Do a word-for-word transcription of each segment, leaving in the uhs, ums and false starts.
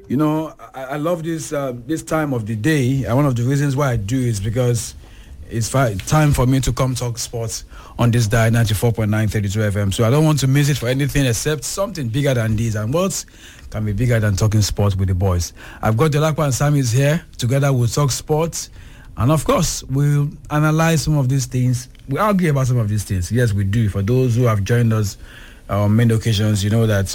You know, I, I love this uh, this time of the day, and one of the reasons why I do is because it's fi- time for me to come talk sports on this dial ninety-four point nine thirty-two F M. So I don't want to miss it for anything except something bigger than this. And what can be bigger than talking sports with the boys? I've got Delakwa and Samis here. Together we'll talk sports. And of course, we'll analyze some of these things. We argue about some of these things. Yes, we do. For those who have joined us on many occasions, you know that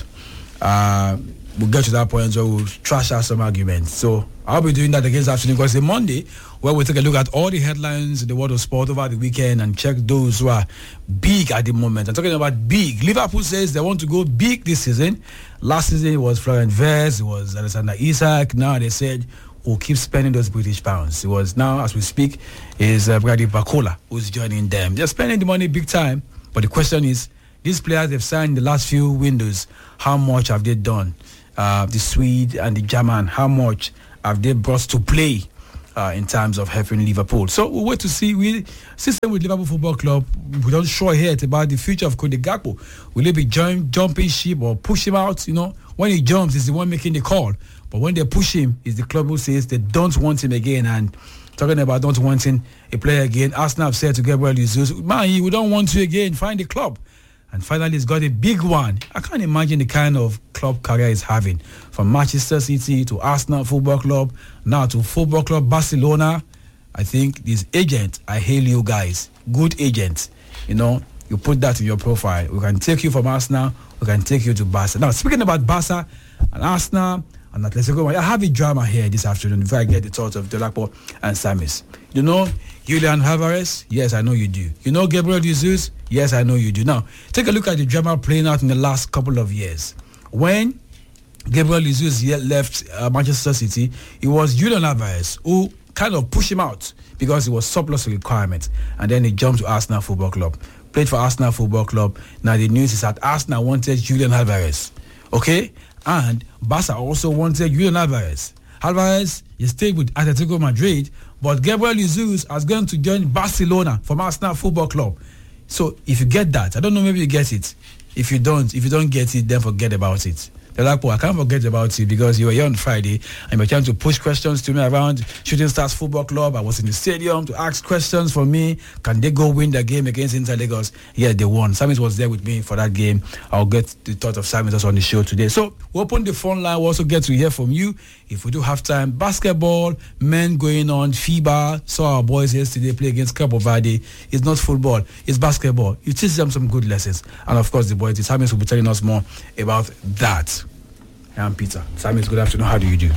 uh, we'll get to that point where we'll trash out some arguments. So I'll be doing that again this afternoon because it's a Monday where we'll take a look at all the headlines in the world of sport over the weekend and check those who are big at the moment. I'm talking about big. Liverpool says they want to go big this season. Last season it was Florent Wirtz, it was Alexander Isak. Now they said we'll keep spending those British pounds. It was now, as we speak, is uh, Brady Bacola who's joining them. They're spending the money big time, but the question is, these players they've signed in the last few windows, how much have they done? Uh, the Swede and the German, how much have they brought to play uh, in terms of helping Liverpool? So we'll wait to see. We system with Liverpool Football Club. We don't sure yet about the future of Cody Gakpo. Will he be join, jumping ship or push him out? You know, when he jumps, he's the one making the call. But when they push him, it's the club who says they don't want him again. And talking about not wanting a player again, Arsenal have said to Gabriel Jesus, man, we don't want you again. Find the club. And finally, he's got a big one. I can't imagine the kind of club career he's having. From Manchester City to Arsenal Football Club, now to Football Club Barcelona. I think this agent, I hail you guys. Good agent. You know, you put that in your profile. We can take you from Arsenal. We can take you to Barca. Now, speaking about Barca and Arsenal and Atletico, I have a drama here this afternoon before I get the thoughts of Delakpo and Samis. You know, Julian Alvarez? Yes, I know you do. You know Gabriel Jesus? Yes, I know you do. Now, take a look at the drama playing out in the last couple of years. When Gabriel Jesus left uh, Manchester City, it was Julian Alvarez who kind of pushed him out because it was surplus requirement. And then he jumped to Arsenal Football Club. Played for Arsenal Football Club. Now the news is that Arsenal wanted Julian Alvarez. Okay? And Barca also wanted Julian Alvarez. Alvarez is stayed with Atletico Madrid, but Gabriel Jesus has gone to join Barcelona from Arsenal Football Club. So if you get that, I don't know, maybe you get it. If you don't, if you don't get it, then forget about it. They're like, well, I can't forget about it because you were here on Friday and you were trying to push questions to me around Shooting Stars Football Club. I was in the stadium to ask questions for me. Can they go win the game against Inter Lagos? Yeah, they won. Samis was there with me for that game. I'll get the thought of Samis also on the show today. So we open the phone line. We also get to hear from you if we do have time. Basketball, men going on, FIBA. Saw our boys yesterday play against Cabo Verde. It's not football, it's basketball. You teach them some good lessons. And of course, the boys, the Samis will be telling us more about that. I'm Peter. Samis, good afternoon. How do you do?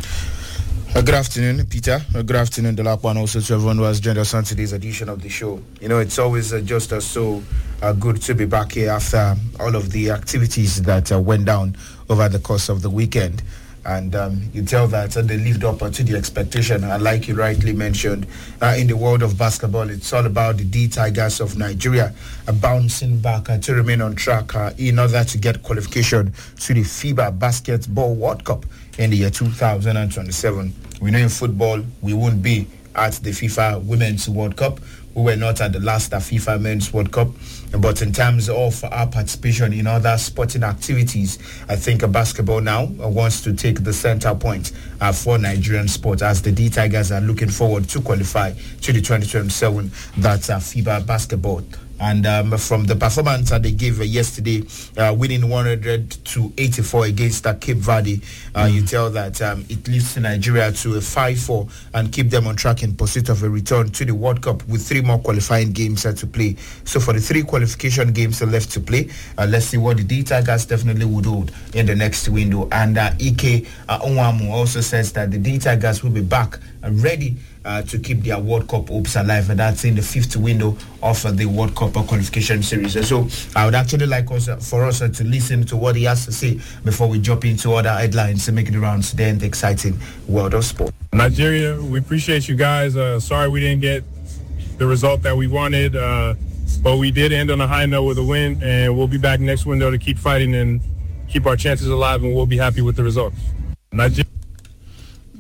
Uh, good afternoon, Peter. Uh, good afternoon, Delakwa, and also to everyone who has joined us on today's edition of the show. You know, it's always uh, just uh, so uh, good to be back here after all of the activities that uh, went down over the course of the weekend. And um, you tell that uh, they lived up uh, to the expectation. And like you rightly mentioned, uh, in the world of basketball, it's all about the D Tigers of Nigeria uh, bouncing back uh, to remain on track uh, in order to get qualification to the FIBA Basketball World Cup in the year two thousand twenty-seven. We know in football, we won't be at the FIFA Women's World Cup. We were not at the last uh, FIFA Men's World Cup. But in terms of our participation in other sporting activities, I think uh, basketball now uh, wants to take the center point uh, for Nigerian sport as the D Tigers are looking forward to qualify to the twenty twenty-seven that's uh, FIBA Basketball. And um, from the performance that they gave uh, yesterday, uh, winning one hundred to eighty-four against uh, Cape Verde, uh, mm. you tell that um, it leads Nigeria to a five four and keep them on track in pursuit of a return to the World Cup with three more qualifying games uh, to play. So for the three qualification games left to play, uh, let's see what the D Tigers definitely would hold in the next window. And uh, Ike uh, Onwamu also says that the D Tigers will be back and ready Uh, to keep their World Cup hopes alive, and that's in the fifth window of uh, the World Cup uh, qualification series. Uh, so I would actually like us uh, for us uh, to listen to what he has to say before we jump into other headlines and make the rounds today in the exciting world of sport. Nigeria, we appreciate you guys. Uh, sorry we didn't get the result that we wanted, uh, but we did end on a high note with a win, and we'll be back next window to keep fighting and keep our chances alive, and we'll be happy with the results. Nigeria.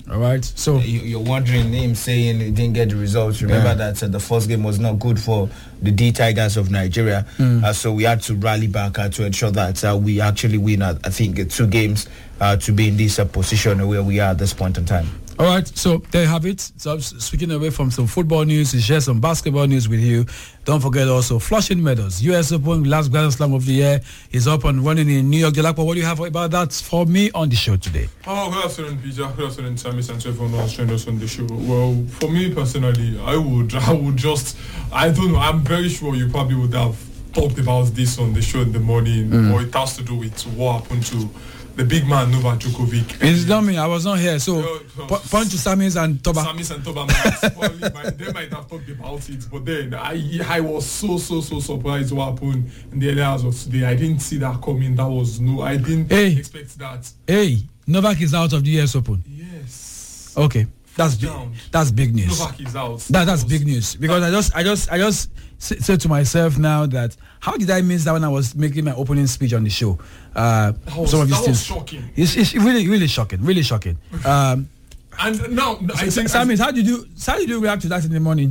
All right. So you're wondering him saying he didn't get the results. Remember yeah. that uh, the first game was not good for the D Tigers of Nigeria. Mm. Uh, so we had to rally back uh, to ensure that uh, we actually win, uh, I think, uh, two games uh, to be in this uh, position where we are at this point in time. All right, so there you have it. So speaking away from some football news, to share some basketball news with you. Don't forget also Flushing Meadows, U S Open, last Grand Slam of the year, is up and running in New York. Jalakwa, what do you have about that for me on the show today? Oh, good afternoon, Peter. Good afternoon, Sammy, and to everyone who's joined us on the show. Well, for me personally, I would, I would just, I don't know. I'm very sure you probably would have talked about this on the show in the morning, mm. or it has to do with what happened to the big man Novak Djokovic. It's not me. I was not here. So, no, no, p- point to Samis and Toba. Samis and Toba might, might, they might have talked about it. But then I I was so, so, so surprised what happened in the early hours of today. I didn't see that coming. That was no, I didn't hey. expect that. Hey, Novak is out of the U S Open. Yes. Okay. That's big, that's big news. Novak is out. That, that's big news. Because I just, I just, I just said to myself now that how did I miss that when I was making my opening speech on the show? Uh, that was, some of that these was things, shocking. It's, it's really, really shocking. Really shocking. Um, and now, I think, Samis, how did you, how did you react to that in the morning?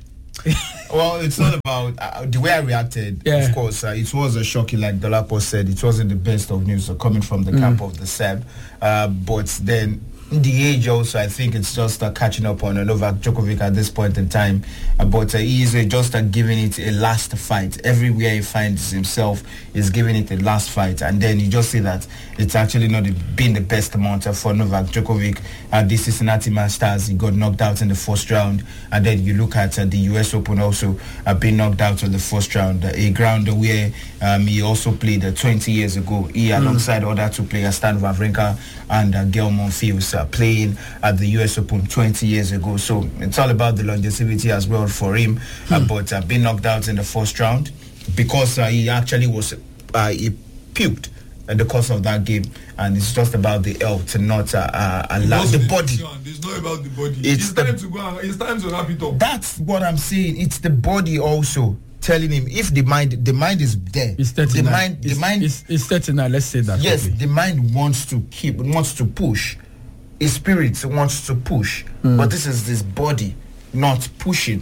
Well, it's not about uh, the way I reacted. Yeah. Of course, uh, it was a shocking, like Dolapo said. It wasn't the best of news uh, coming from the mm. camp of the Seb. Uh, but then, in the age also, I think it's just uh, catching up on uh, Novak Djokovic at this point in time. Uh, but uh, he is uh, just uh, giving it a last fight. Everywhere he finds himself is giving it a last fight. And then you just see that it's actually not been the best amount uh, for Novak Djokovic. Uh, the Cincinnati Masters, he got knocked out in the first round. And then you look at uh, the U S Open also uh, being knocked out in the first round. Uh, a ground where um, he also played uh, twenty years ago. He, mm. alongside other two players, Stan Wawrinka and uh, Gael Monfils, uh, playing at the U S Open twenty years ago. So it's all about the longevity as well for him. Mm. Uh, but uh, being knocked out in the first round because uh, he actually was, uh, he puked in the course of that game. And it's just about the health to not uh, uh, allow the body. It's not about the body. It's, it's time to go. It's time to wrap it up. That's what I'm saying. It's the body also telling him if the mind, the mind is there. It's thirty-nine. The mind, it's, the mind. It's, it's thirty-nine. Let's say that. Yes, quickly. The mind wants to keep, wants to push. His spirit wants to push, mm. but this is this body not pushing.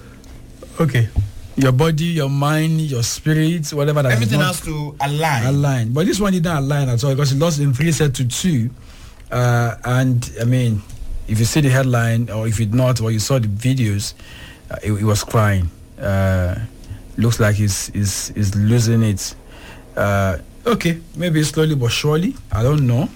Okay. Your body, your mind, your spirit, whatever that everything is has to align. Align. But this one didn't align at all because he lost in three sets to two. Uh, and I mean, if you see the headline or if it's not, or you saw the videos, uh, he, he was crying. Uh, looks like he's, he's, he's losing it. Uh, okay, maybe slowly but surely. I don't know.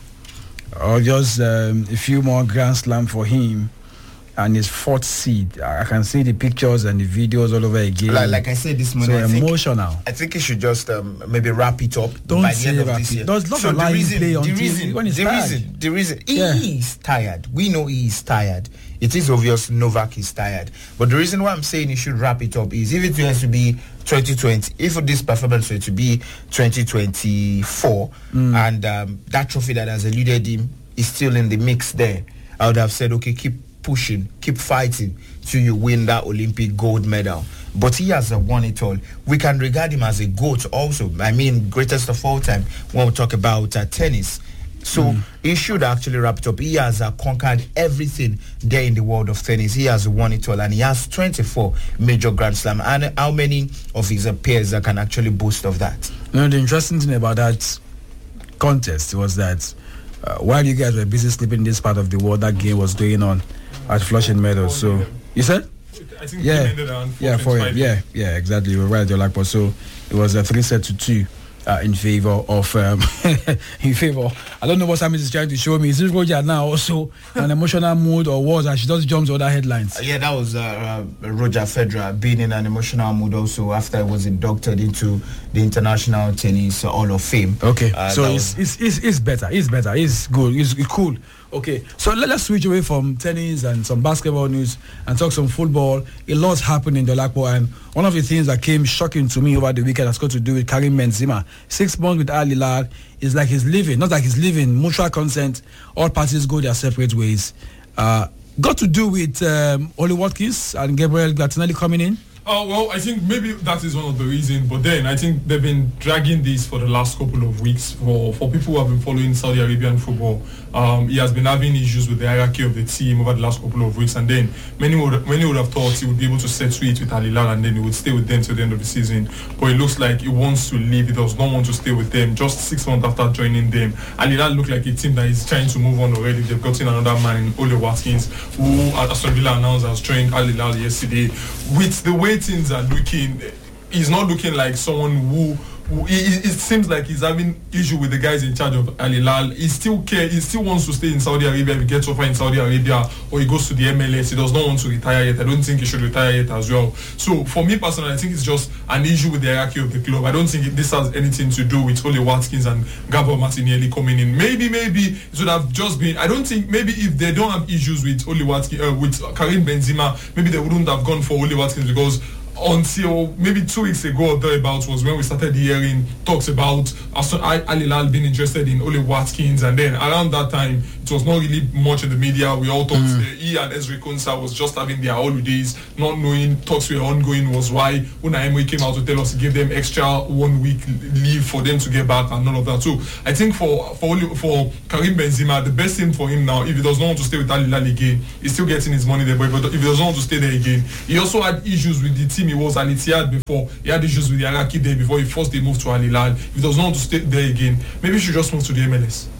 Or just um, a few more Grand Slam for him and his fourth seed. I can see the pictures and the videos all over again. Like, like I said this morning, so I emotional. Think, I think he should just um, maybe wrap it up Don't by say the end wrap of this it. year. Does not so allow the him reason, play the until reason, when he's the tired. reason, the reason, yeah. he is tired. We know he is tired. It is obvious Novak is tired. But the reason why I'm saying he should wrap it up is if it has to be twenty twenty, if this performance were to be twenty twenty-four, mm. and um, that trophy that has eluded him is still in the mix there, I would have said, okay, keep pushing, keep fighting till you win that Olympic gold medal. But he has uh, won it all. We can regard him as a GOAT also. I mean, greatest of all time when we talk about uh, tennis. So mm. he should actually wrap it up. He has uh, conquered everything there in the world of tennis. He has won it all, and he has twenty-four major Grand Slam. And how many of his uh, peers uh, can actually boast of that? You know, the interesting thing about that contest was that uh, while you guys were busy sleeping in this part of the world, that game was going on at Flushing Meadows. So you said? I think yeah, he ended on yeah, for him. Yeah, yeah, exactly. You were right, Dolapo. So it was a three set to two. Uh, in favor of um, in favor. I don't know what Samis is trying to show me. Is this Roger now also an emotional mood or was and she just jumps other headlines? Uh, yeah, that was uh, uh, Roger Federer being in an emotional mood also after he was inducted into the International Tennis Hall of Fame. Okay, uh, so it's, it's, it's, it's better. It's better. It's good. It's, it's cool. Okay, so let, let's switch away from tennis and some basketball news and talk some football. A lot's happened in Dolapo, and one of the things that came shocking to me over the weekend has got to do with Karim Benzema. Six months with Al Hilal is like he's leaving, not like he's leaving, mutual consent, all parties go their separate ways. Uh, got to do with um, Oli Watkins and Gabriel Gattinelli coming in? Oh, well, I think maybe that is one of the reasons, but then I think they've been dragging this for the last couple of weeks. For, for people who have been following Saudi Arabian football, um, he has been having issues with the hierarchy of the team over the last couple of weeks, and then many would, many would have thought he would be able to settle it with Al Hilal and then he would stay with them till the end of the season. But it looks like he wants to leave. He does not want to stay with them. Just six months after joining them, Al Hilal look like a team that is trying to move on already. They've gotten another man in Ole Watkins, who Aston Villa announced has joined Al Hilal yesterday. With the way things are looking, he's not looking like someone who, who it, it seems like he's having issue with the guys in charge of Al Hilal. He still care, he still wants to stay in Saudi Arabia if he gets offer in Saudi Arabia, or he goes to the M L S. He does not want to retire yet. I don't think he should retire yet as well. So for me personally, I think it's just an issue with the hierarchy of the club. I don't think it, this has anything to do with Ole Watkins and Gabor Martinelli coming in. Maybe, maybe it would have just been, I don't think, maybe if they don't have issues with Ole Watkins, uh, with Karim Benzema, maybe they wouldn't have gone for Ole Watkins, because until maybe two weeks ago or thereabouts was when we started hearing talks about Al Hilal being interested in Ole Watkins, and then around that time it was not really much in the media. We all thought mm. uh, he and Ezri Konsa was just having their holidays, not knowing talks were ongoing, was why Unai Emery came out to tell us to give them extra one week leave for them to get back and none of that. So I think for for for Karim Benzema, the best thing for him now, if he does not want to stay with Al Hilal again, he's still getting his money there, but if he does not want to stay there again, he also had issues with the team he was Al Ittihad before. He had issues with the hierarchy there before he first they moved to Al Hilal. If he does not want to stay there again, maybe he should just move to the M L S.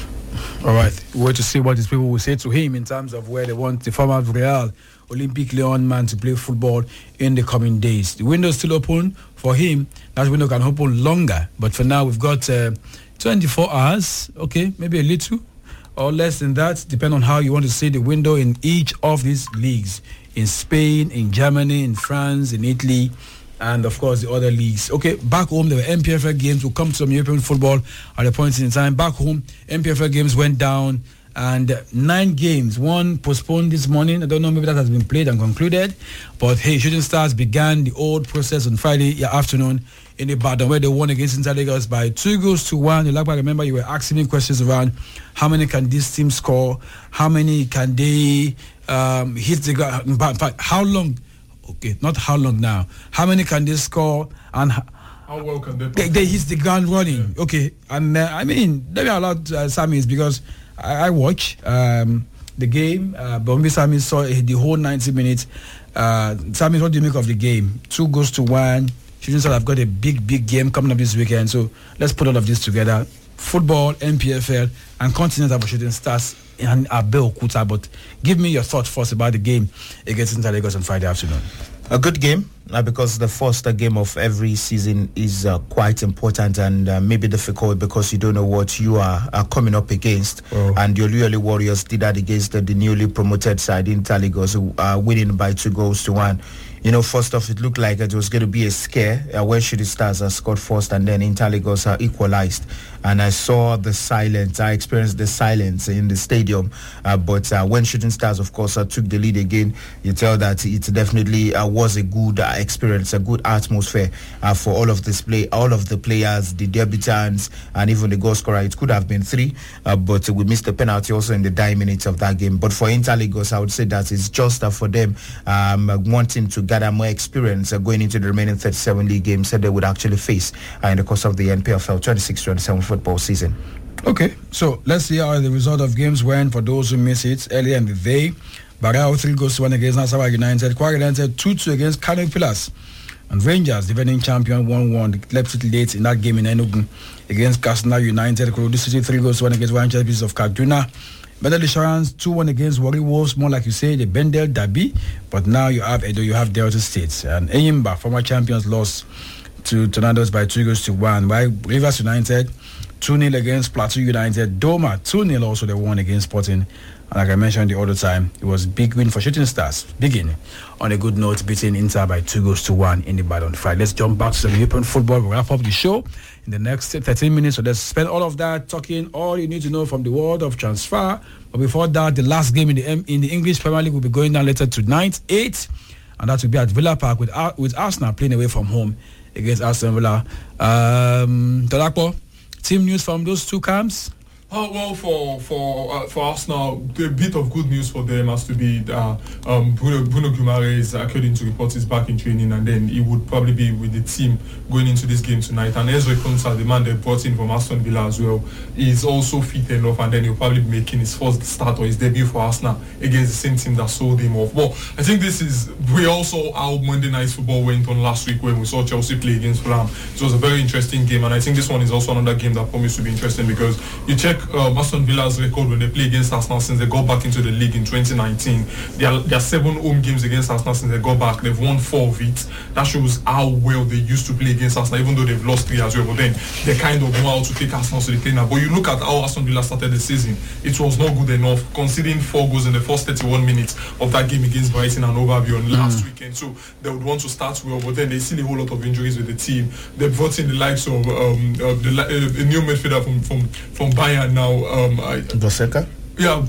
All right, wait to see what these people will say to him in terms of where they want the former Real Olympic Lyon man to play football in the coming days. The window is still open for him. That window can open longer, but for now we've got uh, twenty-four hours. Okay, maybe a little or less than that, depending on how you want to see the window in each of these leagues. In Spain, in Germany, in France, in Italy, and of course the other leagues. Okay, back home there were M P F L games. We'll come to some European football at a point in time. Back home, M P F L games went down, and uh, nine games, one postponed this morning. I don't know, maybe that has been played and concluded. But hey, Shooting Stars began the old process on Friday afternoon in Ibadan, where they won against Inter Lagos by two goals to one. You like, I remember you were asking me questions around how many can this team score, how many can they um, hit the ground, in fact, how long, okay, not how long now, how many can they score, and how, how well can they they, they hit the ground running. Yeah. Okay, and uh, I mean, let me allow uh, Sammy's, because I, I watch um, the game, uh, but maybe Sammy saw the whole ninety minutes. Uh, Sammy, what do you make of the game? Two goals to one. Shooting Stars have got a big, big game coming up this weekend. So let's put all of this together. Football, M P F L, and Continental Shooting Stars in Abeokuta. But give me your thoughts first about the game against Inter Lagos on Friday afternoon. A good game, uh, because the first uh, game of every season is uh, quite important and uh, maybe difficult, because you don't know what you are, are coming up against. Oh. And the Oluyole Warriors did that against uh, the newly promoted side, Inter Lagos, uh, winning by two goals to one. You know, first off, it looked like it was going to be a scare uh, when Shooting Stars uh, scored first, and then Inter Lagos uh, equalized. And I saw the silence. I experienced the silence in the stadium. Uh, but uh, when Shooting Stars, of course, uh, took the lead again, you tell that it definitely uh, was a good uh, experience, a good atmosphere uh, for all of this play, all of the players, the debutants, and even the goal scorer. It could have been three, uh, but we missed the penalty also in the dying minutes of that game. But for Inter Lagos, I would say that it's just uh, for them um, wanting to gather more experience uh, going into the remaining thirty-seven league games that they would actually face uh, in the course of the N P F L twenty-six twenty-seven football season. Okay, so let's see how the result of games went for those who missed it earlier in the day. Barao three goals to one against Nasarawa United. Kwara United two two against Kano Pillars. And Rangers, defending champion, one one. Left it late in that game in Enugu against Katsina United. Kurudu City three goals to one against One Pieces of Kaduna. Bendel Insurance two one against Warri Wolves, more like you say, the Bendel Derby. But now you have Edo, you have Delta State. And Eyimba, former champions, lost to Tornadoes by two goals to one. While Rivers United two nil against Plateau United. Doma two nil also they won against Sporting. And like I mentioned the other time, it was a big win for Shooting Stars. Begin on a good note, beating Inter by two goals to one in the Ibadan fight. Let's jump back to some European football. We'll wrap up the show in the next thirteen minutes. So let's spend all of that talking all you need to know from the world of transfer. But before that, the last game in the in the English Premier League will be going down later tonight, eight, and that will be at Villa Park with with Arsenal playing away from home against Aston Villa. Um, Tolakpo, team news from those two camps. Oh, well, for for uh, for Arsenal, the bit of good news for them has to be uh, um, Bruno, Bruno Guimaraes, according to reports, is back in training, and then he would probably be with the team going into this game tonight. And Ezri Konsa, the man they brought in from Aston Villa as well, is also fit enough, and then he'll probably be making his first start or his debut for Arsenal against the same team that sold him off. Well, I think this is, we also how Monday Night Football went on last week when we saw Chelsea play against Fulham. It was a very interesting game, and I think this one is also another game that promised to be interesting, because you check Um, Aston Villa's record when they play against Arsenal since they got back into the league in twenty nineteen. There are, there are seven home games against Arsenal since they got back. They've won four of it. That shows how well they used to play against Arsenal, even though they've lost three as well. But then they kind of know how to take Arsenal to the cleaner. But you look at how Aston Villa started the season, it was not good enough, conceding four goals in the first thirty-one minutes of that game against Brighton and Hove Albion mm. last weekend. So they would want to start well, but then they see a whole lot of injuries with the team. They brought in the likes of um, uh, the uh, a new midfielder from from from Bayern now. Um, I, Goseka? Yeah,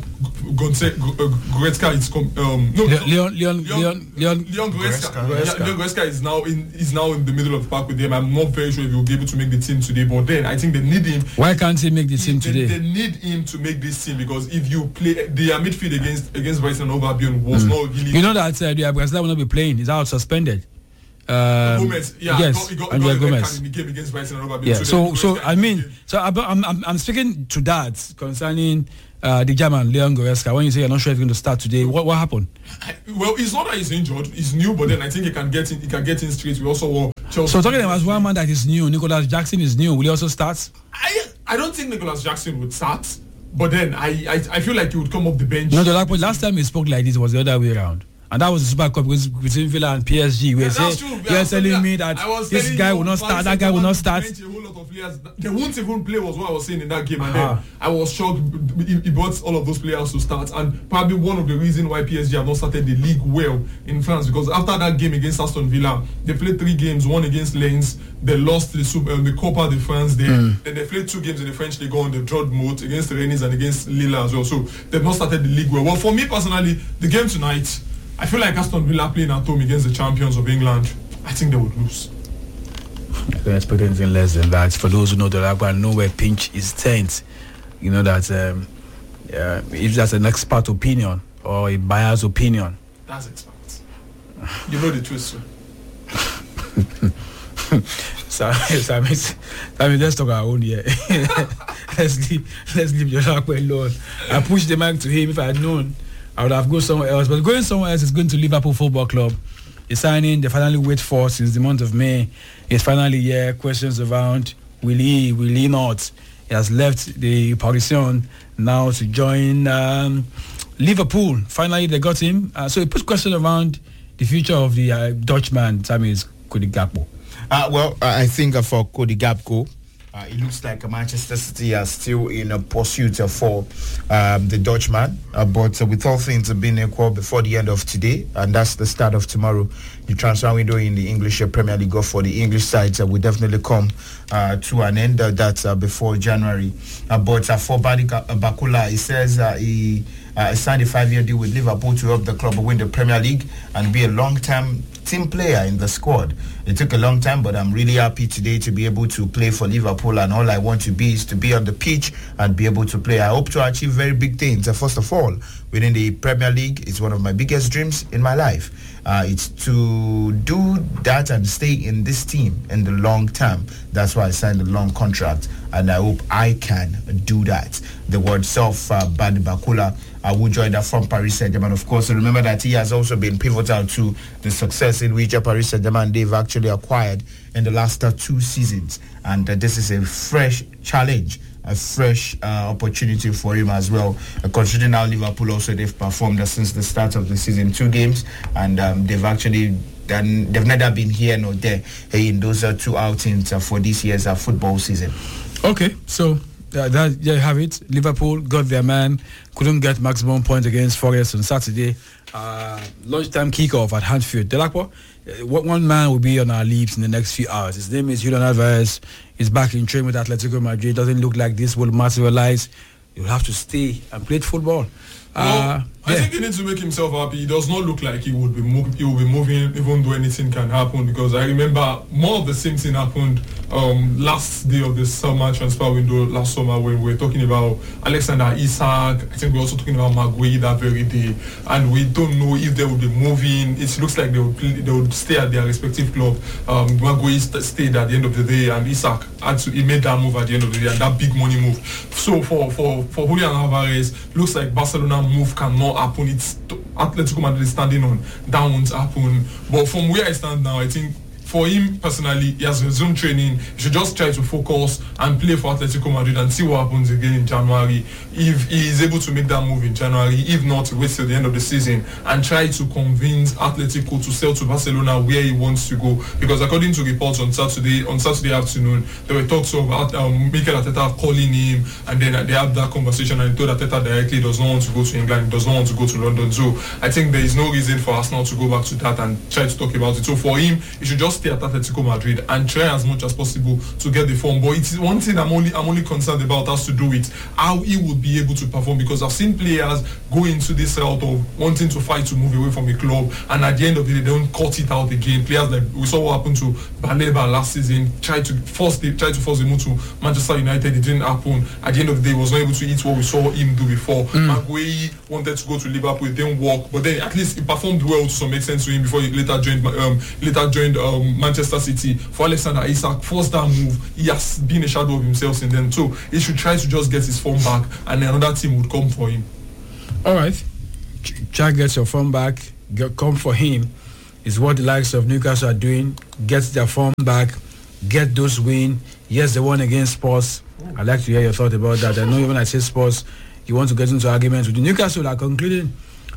Goretzka is com- um no Leon Leon Leon Leon Leon Goretzka. Yeah, Leon Goretzka is now in is now in the middle of the park with them. I'm not very sure if he'll be able to make the team today, but then I think they need him. Why can't he make the team they, today? They need him to make this team, because if you play their midfield against against Brighton and Hove Albion was mm. not really. You know that uh, the Brazil will not be playing. He's out suspended. Um, Gomez, yeah, yes, he got, he got, Andrea he got Gomez. in the game against Brighton and Hove Albion. Yeah, so so, so I mean, so I'm, I'm I'm speaking to that concerning uh, the German Leon Goretzka. When you say you're not sure if he's going to start today, what what happened? I, well, it's not that he's injured; he's new, but then I think he can get in. He can get in straight. We also were Chelsea. So talking about one man that is new, Nicholas Jackson is new. Will he also start? I I don't think Nicholas Jackson would start, but then I I, I feel like he would come off the bench. No, the like, last time he spoke like this was the other way around. And that was the Super Cup between Villa and P S G. Where yeah, say, you're telling yeah. me that this guy will not start, that guy will not start. A whole lot of players, they won't even play, was what I was saying in that game. And uh-huh. then I was shocked. He, he brought all of those players to start. And probably one of the reasons why P S G have not started the league well in France, because after that game against Aston Villa, they played three games, one against Lens. They lost the, um, the Copa de France there. Mm. Then they played two games in the French League on the drought mode against the Rennes and against Lille as well. So they've not started the league well. Well, for me personally, the game tonight, I feel like Aston Villa playing at home against the champions of England, I think they would lose. I don't expect anything less than that. For those who know the Lagba, know where pinch is tent. You know that um, uh, if that's an expert opinion or a biased opinion. That's expert. You know the truth, sir. so, so, I mean, so, I mean, let's talk our own here. let's leave, let's leave your Lagba alone. I pushed the mic to him. If I had known, I would have gone somewhere else. But going somewhere else is going to Liverpool Football Club. The signing they finally wait for since the month of May. It's finally here. Questions around. Will he? Will he not? He has left the Parisien now to join um, Liverpool. Finally, they got him. Uh, so it puts question around the future of the uh, Dutchman, Samis Cody Gakpo. Uh, well, I think uh, for Cody Gakpo, Uh, it looks like Manchester City are still in a pursuit for um, the Dutchman, uh, but uh, with all things being equal before the end of today, and that's the start of tomorrow, the transfer window in the English Premier League for the English sides uh, will definitely come uh, to an end. Uh, that's uh, before January. Uh, but uh, for Badi Bakula, he says uh, he uh, signed a five-year deal with Liverpool to help the club win the Premier League and be a long-term team player in the squad. It took a long time, but I'm really happy today to be able to play for Liverpool, and all I want to be is to be on the pitch and be able to play. I hope to achieve very big things. Uh, first of all, within the Premier League, it's one of my biggest dreams in my life. Uh, it's to do that and stay in this team in the long term. That's why I signed a long contract, and I hope I can do that. The word self, uh, Badi Bakula, I will join that from Paris Saint-Germain. Of course, remember that he has also been pivotal to the success in which Paris Saint-Germain they've actually acquired in the last uh, two seasons. And uh, this is a fresh challenge, a fresh uh, opportunity for him as well. Uh, considering how Liverpool also they've performed uh, since the start of the season, two games, and um, they've actually done, they've neither been here nor there in those uh, two outings uh, for this year's uh, football season. Okay, so Uh, that, there you have it. Liverpool got their man, couldn't get maximum points against Forest on Saturday. Uh, lunchtime kickoff at Anfield. Delacqua, uh, one man will be on our leaves in the next few hours. His name is Julian Alvarez. He's back in training with Atletico Madrid. Doesn't look like this will materialize. You'll have to stay and play football. Uh, well, I think he needs to make himself happy. He does not look like he would be move, he will be moving even though anything can happen, because I remember more of the same thing happened um, last day of the summer transfer window last summer when we were talking about Alexander Isak. I think we were also talking about Maguire that very day, and we don't know if they will be moving. It looks like they would they would stay at their respective club. Um, Maguire st- stayed at the end of the day, and Isak had to, he made that move at the end of the day, and that big money move. So for for for Julian Alvarez, looks like Barcelona move cannot happen. It's Atletico Madrid is standing on that won't happen. But from where I stand now, I think for him personally, he has resumed training. He should just try to focus and play for Atletico Madrid and see what happens again in January. If he is able to make that move in January, if not, wait till the end of the season and try to convince Atletico to sell to Barcelona where he wants to go. Because according to reports on Saturday, on Saturday afternoon, there were talks of um, Mikel Arteta calling him, and then they had that conversation, and he told Arteta directly he does not want to go to England, he does not want to go to London. So I think there is no reason for Arsenal to go back to that and try to talk about it. So for him, he should just stay at Atletico Madrid and try as much as possible to get the form. But it's one thing I'm only I'm only concerned about has to do with how he would be able to perform, because I've seen players go into this route of wanting to fight to move away from a club, and at the end of the day they don't cut it out again. Players like we saw what happened to Baleba last season, tried to force the try to force the move to Manchester United. It didn't happen. At the end of the day, he was not able to eat what we saw him do before. Mm. Maguire wanted to go to Liverpool, it didn't work, but then at least he performed well to some extent to him before he later joined um, later joined um, Manchester City. For Alexander Isak, forced that move, he has been a shadow of himself since then. So he should try to just get his form back, and another team would come for him. All right, try get your form back, get, come for him. Is what the likes of Newcastle are doing. Get their form back, get those wins. Yes, they won against Spurs. I'd like to hear your thought about that. I know when I say Spurs, you want to get into arguments with the Newcastle are concluding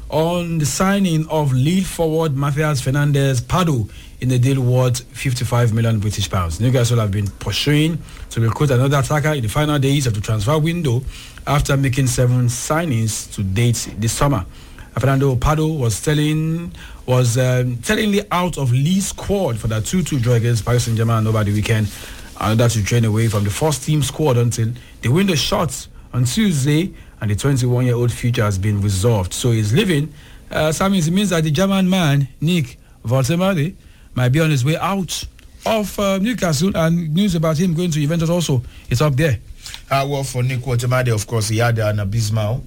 on the signing of lead forward Matthias Fernandes Pardo in the deal worth fifty-five million British pounds. Newcastle have been pursuing to recruit another attacker in the final days of the transfer window after making seven signings to date this summer. Fernando Pardo was telling was um, tellingly out of Lee's squad for that two two draw against Paris Saint-Germain over the weekend, another to train away from the first team squad until the window shuts on Tuesday, and the twenty-one-year-old future has been resolved. So he's leaving. Uh, Sammy, it means that the German man, Nick Woltemade, might be on his way out of uh, Newcastle, and news about him going to Juventus also is up there. Uh, well, for Nick Woltemade, of course, he had an abysmal,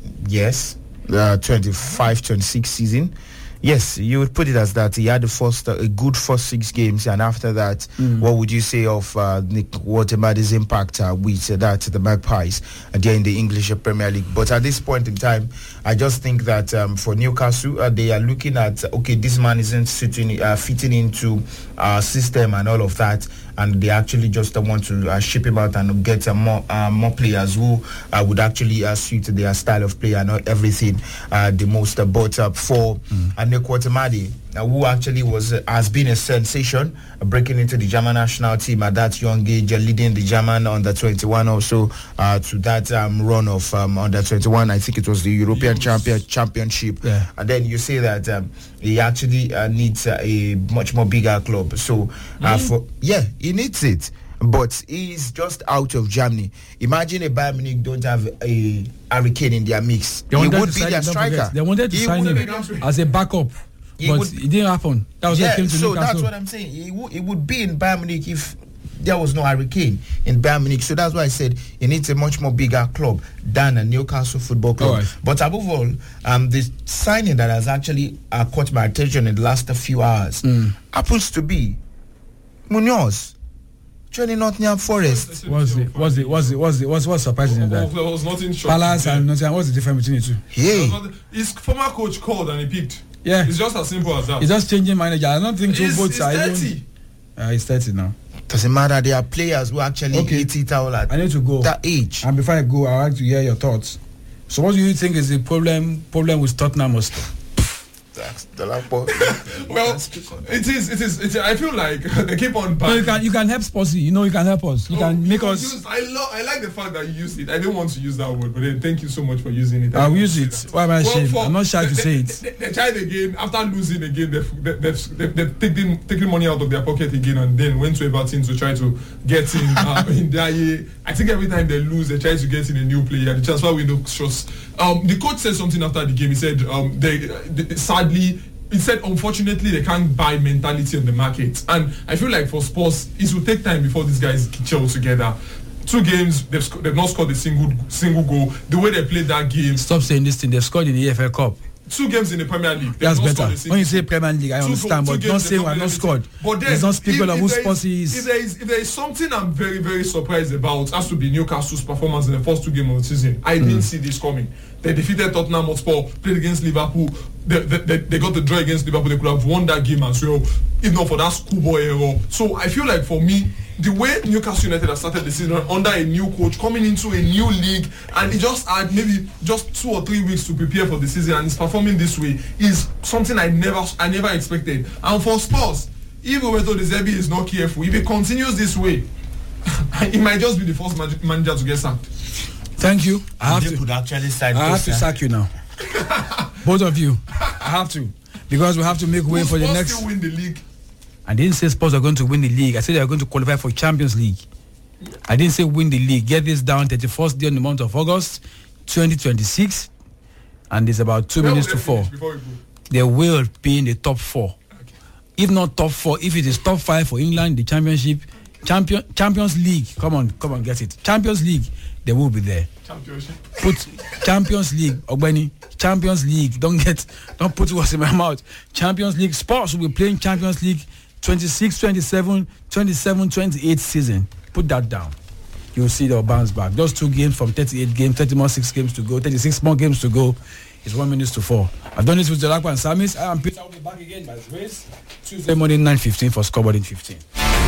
yes, uh, twenty-five twenty-six season. Yes, you would put it as that. He had the first, uh, a good first six games, and after that, mm. what would you say of uh, Nick Woltemade's impact uh, with uh, that the Magpies uh, there in the English Premier League? But at this point in time, I just think that um, for Newcastle, uh, they are looking at okay, this man isn't sitting, uh, fitting into our system and all of that, and they actually just uh, want to uh, ship him out and get uh, more uh, more players who uh, would actually uh, suit their style of play and not everything uh, the most uh, bought up for. Mm. Uh, Nick Woltemade, uh, who actually was uh, has been a sensation, uh, breaking into the German national team at that young age, uh, leading the German under twenty-one also uh, to that um, run of um, under twenty-one. I think it was the European champion championship. Yeah. And then you say that um, he actually uh, needs uh, a much more bigger club. So uh, mm. for yeah, he needs it. But he's just out of Germany. Imagine a Bayern Munich don't have a Hurricane in their mix. They he would be their striker. They wanted to he sign him as a backup, he but would, it didn't happen. That was yeah, came to so Newcastle. That's what I'm saying. He, w- he would be in Bayern Munich if there was no Hurricane in Bayern Munich. So that's why I said he needs a much more bigger club than a Newcastle Football Club. Right. But above all, um, the signing that has actually uh, caught my attention in the last few hours mm. happens to be Munoz. Joining Nottingham Forest. What's the what's the what's the what's the what's what's surprising in that? There was nothing Palace and Nottingham. What's the difference between the two? Yeah, his former coach called and he picked. Yeah, it's just as simple as that. He's just changing manager. I don't think two votes are even. thirty. Uh, he's thirty now. Doesn't matter. There are players who actually okay. hit it out at I need to go. that age. And before I go, I'd like to hear your thoughts. So, what do you think is the problem problem with Tottenham? Most That's the Lapo. Well, it is, it is, it is. I feel like they keep on. No, you can you can help Sportsy. You know, you can help us. You Oh, can make you us. Use, I love. I like the fact that you used it. I didn't want to use that word, but then thank you so much for using it. I'll use it. Why am I ashamed? for- I'm not shy they, to say they, it. They, they, they tried again after losing again. They've they, they've, they've, they've taken taken money out of their pocket again, and then went to Everton to try to get in uh, in their year. I think every time they lose, they try to get in a new player. The transfer window shows. Um, the coach said something after the game. He said, um, they, they sadly. He said, unfortunately, they can't buy mentality on the market. And I feel like for Spurs, it will take time before these guys gel together. Two games, they've, sc- they've not scored a single single goal. The way they played that game. Stop saying this thing. They've scored in the E F L Cup. Two games in the Premier League. they've That's not better. scored a single When you say goal. Premier League, I Two understand, go- but two don't games say they've we have not played scored. But then, It's not speaking if- of if who there is- Sportsy is. If there is, if there is something I'm very, very surprised about, has to be Newcastle's performance in the first two games of the season. I didn't see this coming. They defeated Tottenham Hotspur, played against Liverpool. They, they, they, they got the draw against Liverpool. They could have won that game as well, if not for that schoolboy error. So I feel like for me, the way Newcastle United has started the season under a new coach, coming into a new league, and he just had maybe just two or three weeks to prepare for the season, and he's performing this way, is something I never, I never expected. And for Spurs, if Roberto De Zerbi is not careful, if he continues this way, he might just be the first mag- manager to get sacked. Thank you. I have they to. could actually sign I have to Costa. sack you now. Both of you. I have to. Because we have to make way Will for the Spurs next. still win the league? I didn't say Spurs are going to win the league. I said they are going to qualify for Champions League. I didn't say win the league. Get this down, thirty-first day in the month of August, twenty twenty-six. And it's about two Where minutes will to they four. finish before we go? They will be in the top four. Okay. If not top four, if it is top five for England, the Championship, Champion Champions League, come on, come on, get it. Champions League, they will be there. Championship. Put Champions League, Ogbeni, Champions League. Don't get, don't put words in my mouth. Champions League. Sports will be playing Champions League twenty-six, twenty-seven, twenty-seven, twenty-eight season. Put that down. You'll see they'll bounce back. Those two games from thirty-eight games, thirty more six games to go, thirty-six more games to go. It's one minute to four. I've done this with Jalakwa and Samis. I am Peter. I'll be back again by the race Tuesday morning nine fifteen for Scoreboard in fifteen.